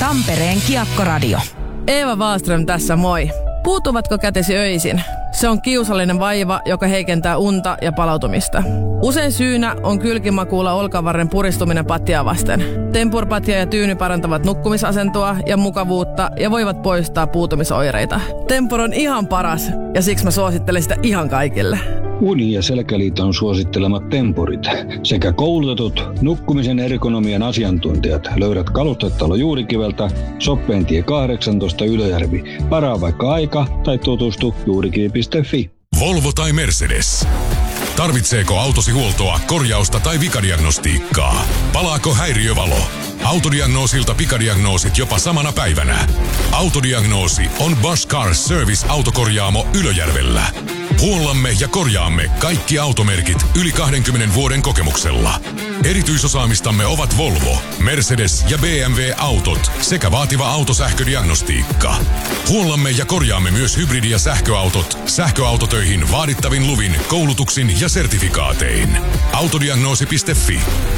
Tampereen Kiekkoradio. Eeva Wahlström tässä, moi. Puutuvatko kätesi öisin? Se on kiusallinen vaiva, joka heikentää unta ja palautumista. Usein syynä on kylkimakuulla olkavarren puristuminen patjaa vasten. Tempurpatja ja tyyny parantavat nukkumisasentoa ja mukavuutta ja voivat poistaa puutumisoireita. Tempur on ihan paras ja siksi mä suosittelen sitä ihan kaikille. Uni- ja Selkäliiton suosittelemat tempurit sekä koulutetut nukkumisen ergonomian asiantuntijat löydät Kalustetalo Juurikiveltä, Soppeentie 18 Ylöjärvi. Varaa vaikka aika tai tutustu juurikivi.fi. Volvo tai Mercedes. Tarvitseeko autosi huoltoa, korjausta tai vikadiagnostiikkaa? Palaako häiriövalo? Autodiagnoosilta pikadiagnoosit jopa samana päivänä. Autodiagnoosi on Bosch Car Service autokorjaamo Ylöjärvellä. Huollamme ja korjaamme kaikki automerkit yli 20 vuoden kokemuksella. Erityisosaamistamme ovat Volvo, Mercedes ja BMW autot sekä vaativa autosähködiagnostiikka. Huollamme ja korjaamme myös hybridi- ja sähköautot sähköautotöihin vaadittavin luvin, koulutuksin ja sertifikaatein. Autodiagnoosi.fi.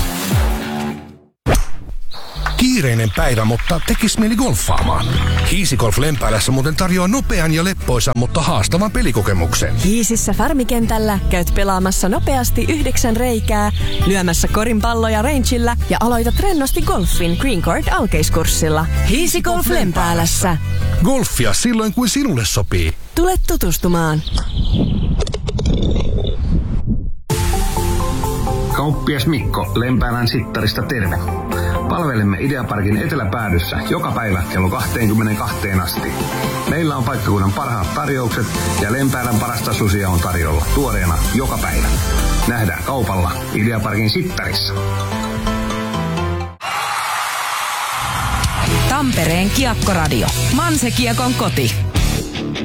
Kiireinen päivä, mutta tekis mieli golfaamaan. Hiisigolf Lempäälässä muuten tarjoaa nopean ja leppoisan, mutta haastavan pelikokemuksen. Hiisissä Farmikentällä käyt pelaamassa nopeasti 9 reikää, lyömässä korinpalloja rangeillä ja aloitat rennosti golfin Green Court alkeiskurssilla. Hiisigolf Lempäälässä. Golfia silloin, kuin sinulle sopii. Tule tutustumaan. Kauppias Mikko Lempäälän Sittarista terve. Palvelemme Ideaparkin eteläpäädyssä joka päivä kello 22 asti. Meillä on paikkakunnan parhaat tarjoukset ja Lempäälän parasta susia on tarjolla tuoreena joka päivä. Nähdään kaupalla Ideaparkin Sittarissa. Tampereen Kiekkoradio. Manse Kiekon koti.